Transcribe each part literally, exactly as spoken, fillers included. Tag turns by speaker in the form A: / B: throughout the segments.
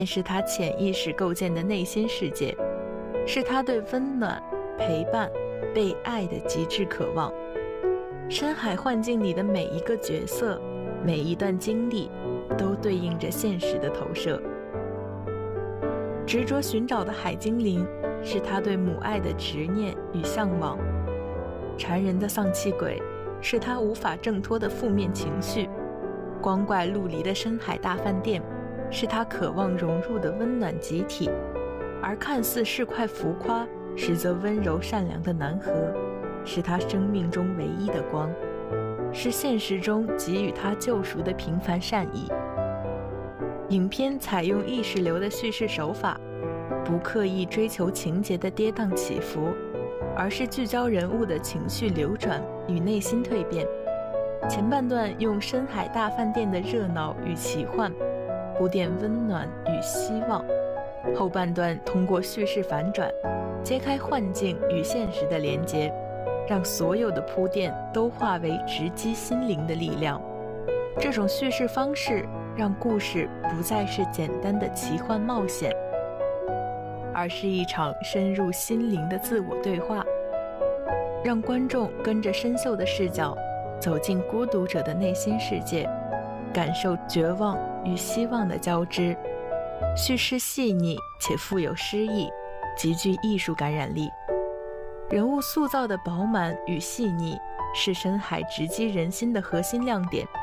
A: 是他潜意识构建的内心世界，是他对温暖、陪伴、被爱的极致渴望。深海幻境里的每一个角色，每一段经历，都对应着现实的投射。执着寻找的海精灵，是他对母爱的执念与向往。缠人的丧气鬼，是他无法挣脱的负面情绪。光怪陆离的深海大饭店，是他渴望融入的温暖集体。而看似市侩浮夸，实则温柔善良的南河，是他生命中唯一的光，是现实中给予他救赎的平凡善意。影片采用意识流的叙事手法，不刻意追求情节的跌宕起伏，而是聚焦人物的情绪流转与内心蜕变。前半段用深海大饭店的热闹与奇幻铺垫温暖与希望，后半段通过叙事反转揭开幻境与现实的连结，让所有的铺垫都化为直击心灵的力量。这种叙事方式让故事不再是简单的奇幻冒险，而是一场深入心灵的自我对话，让观众跟着深秀的视角走进孤独者的内心世界，感受绝望与希望的交织。叙事细腻且富有诗意，极具艺术感染力。人物塑造的饱满与细腻，是深海直击人心的核心亮点。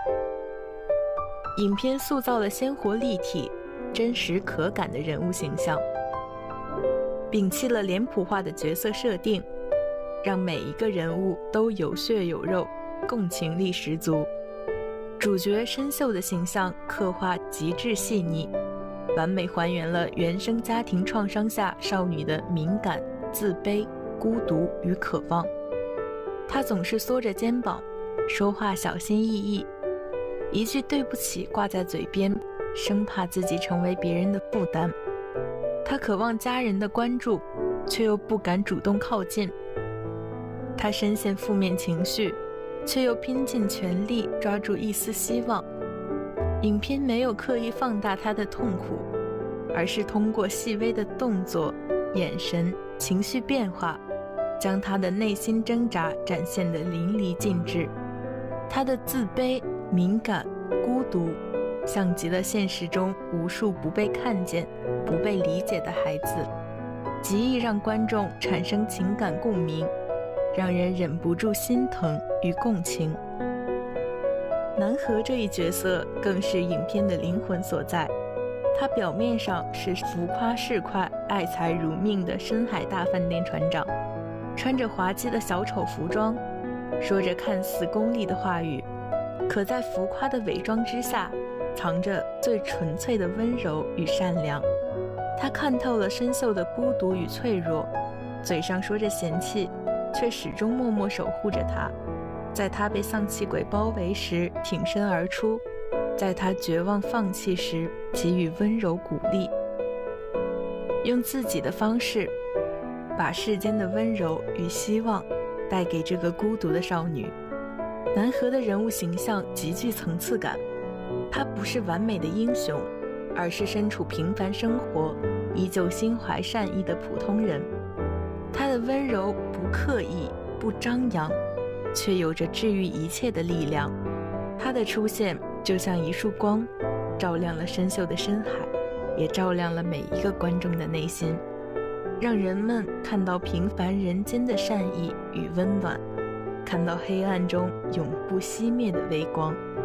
A: 影片塑造了鲜活立体、真实可感的人物形象，摒弃了脸谱化的角色设定，让每一个人物都有血有肉，共情力十足。主角深秀的形象刻画极致细腻，完美还原了原生家庭创伤下少女的敏感、自卑、孤独与渴望。她总是缩着肩膀，说话小心翼翼，一句对不起挂在嘴边，生怕自己成为别人的负担。她渴望家人的关注，却又不敢主动靠近。她深陷负面情绪，却又拼尽全力抓住一丝希望。影片没有刻意放大她的痛苦，而是通过细微的动作、眼神、情绪变化，将她的内心挣扎展现得淋漓尽致。她的自卑、敏感、孤独，像极了现实中无数不被看见、不被理解的孩子，极易让观众产生情感共鸣，让人忍不住心疼与共情。南河这一角色更是影片的灵魂所在，他表面上是浮夸市侩、爱财如命的深海大饭店船长，穿着滑稽的小丑服装，说着看似功利的话语，可在浮夸的伪装之下，藏着最纯粹的温柔与善良。他看透了深秀的孤独与脆弱，嘴上说着嫌弃，却始终默默守护着她。在他被丧气鬼包围时挺身而出，在他绝望放弃时给予温柔鼓励，用自己的方式把世间的温柔与希望带给这个孤独的少女。南河的人物形象极具层次感，他不是完美的英雄，而是身处平凡生活依旧心怀善意的普通人。他的温柔不刻意不张扬，却有着治愈一切的力量。他的出现就像一束光，照亮了深秀的深海，也照亮了每一个观众的内心，让人们看到平凡人间的善意与温暖，看到黑暗中永不熄灭的微光。